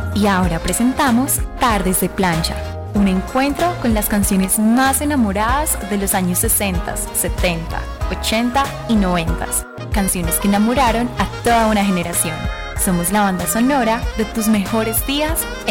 Y ahora presentamos Tardes de Plancha, un encuentro con las canciones más enamoradas de los años 60, 70, 80 y 90. Canciones que enamoraron a toda una generación. Somos la banda sonora de tus mejores días